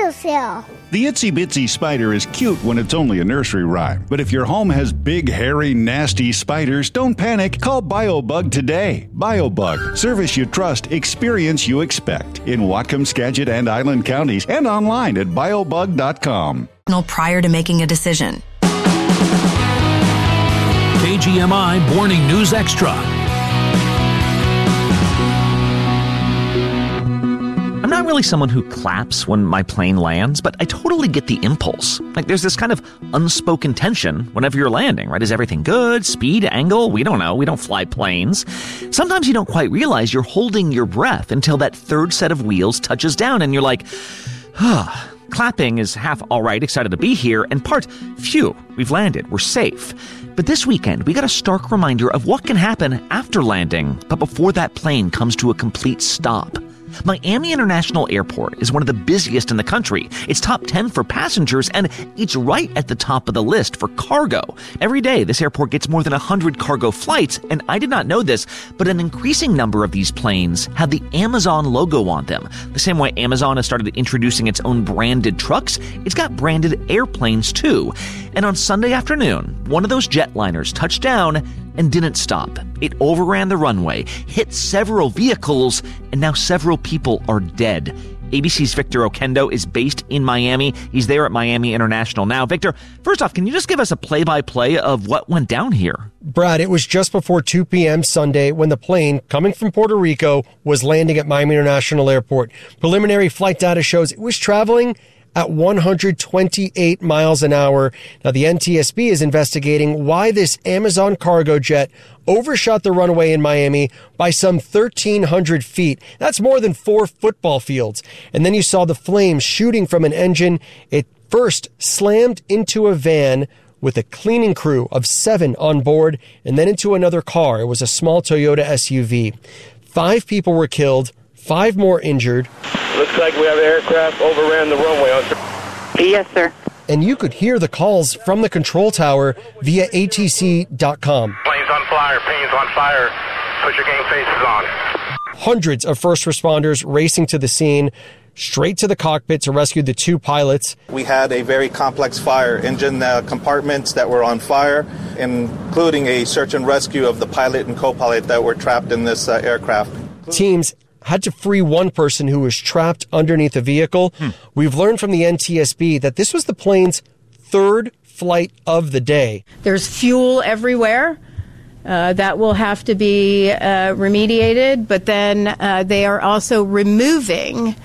windowsill. The Itsy Bitsy Spider is cute when it's only a nursery rhyme. But if your home has big, hairy, nasty spiders, don't panic. Call BioBug today. BioBug. Service you trust, experience you expect. In Whatcom, Skagit, and Island counties, and online at biobug.com. Prior to making a decision. KGMI Morning News Extra. I'm not really someone who claps when my plane lands, but I totally get the impulse. Like, there's this kind of unspoken tension whenever you're landing, right? Is everything good? Speed? Angle? We don't know. We don't fly planes. Sometimes you don't quite realize you're holding your breath until that third set of wheels touches down and you're like, Clapping is half all right, excited to be here, and part, phew, we've landed, we're safe. But this weekend, we got a stark reminder of what can happen after landing, but before that plane comes to a complete stop. Miami International Airport is one of the busiest in the country. It's top 10 for passengers, and it's right at the top of the list for cargo. Every day, this airport gets more than 100 cargo flights, and I did not know this, but an increasing number of these planes have the Amazon logo on them. The same way Amazon has started introducing its own branded trucks, it's got branded airplanes too. And on Sunday afternoon, one of those jetliners touched down and didn't stop. It overran the runway, hit several vehicles, and now several people are dead. ABC's Victor Oquendo is based in Miami. He's there at Miami International now. Victor, first off, can you just give us a play-by-play of what went down here? Brad, it was just before 2 p.m. Sunday when the plane, coming from Puerto Rico, was landing at Miami International Airport. Preliminary flight data shows it was traveling at 128 miles an hour. Now, the NTSB is investigating why this Amazon cargo jet overshot the runway in Miami by some 1,300 feet. That's more than 4 football fields. And then you saw the flames shooting from an engine. It first slammed into a van with a cleaning crew of 7 on board, and then into another car. It was a small Toyota SUV. 5 people were killed, 5 more injured. Looks like we have an aircraft overran the runway. Yes, sir. And you could hear the calls from the control tower via ATC.com. Planes on fire, planes on fire. Put your game faces on. Hundreds of first responders racing to the scene, straight to the cockpit to rescue the 2 pilots. We had a very complex fire, engine compartments that were on fire, including a search and rescue of the pilot and co-pilot that were trapped in this aircraft. Teams had to free one person who was trapped underneath a vehicle. We've learned from the NTSB that this was the plane's 3rd flight of the day. There's fuel everywhere. That will have to be remediated, but then they are also removing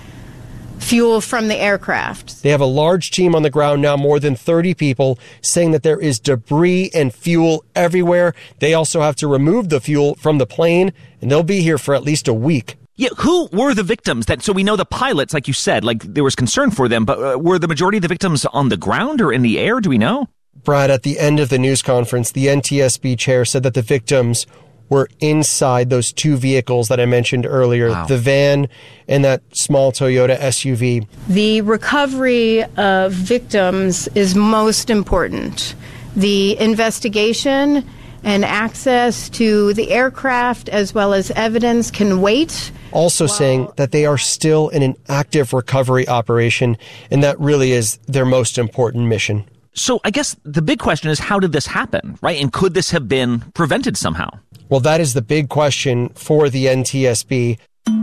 fuel from the aircraft. They have a large team on the ground now, more than 30 people, saying that there is debris and fuel everywhere. They also have to remove the fuel from the plane, and they'll be here for at least a week. Yeah, who were the victims? So we know the pilots, like you said, like there was concern for them, but were the majority of the victims on the ground or in the air? Do we know? Brad, at the end of the news conference, the NTSB chair said that the victims were inside those 2 vehicles that I mentioned earlier, wow. The van and that small Toyota SUV. The recovery of victims is most important. The investigation and access to the aircraft as well as evidence can wait. Also saying that they are still in an active recovery operation, and that really is their most important mission. So I guess the big question is, how did this happen, right? And could this have been prevented somehow? Well, that is the big question for the NTSB.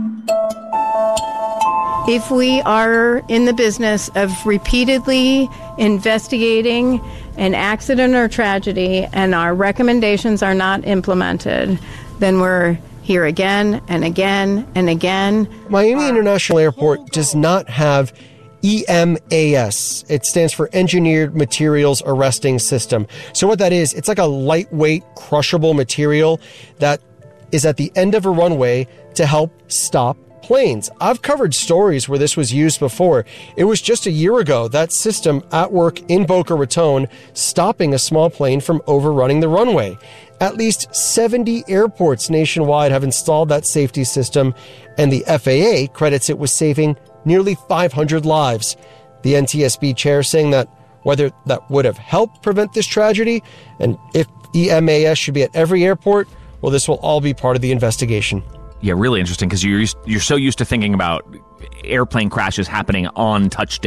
If we are in the business of repeatedly investigating an accident or tragedy and our recommendations are not implemented, then we're here again and again and again. Miami International Airport does not have EMAS. It stands for Engineered Materials Arresting System. So what that is, it's like a lightweight, crushable material that is at the end of a runway to help stop planes. I've covered stories where this was used before. It was just a year ago, that system at work in Boca Raton, stopping a small plane from overrunning the runway. At least 70 airports nationwide have installed that safety system, and the FAA credits it with saving nearly 500 lives. The NTSB chair saying that whether that would have helped prevent this tragedy, and if EMAS should be at every airport, well, this will all be part of the investigation. Yeah, really interesting, because you're so used to thinking about airplane crashes happening on touchdown.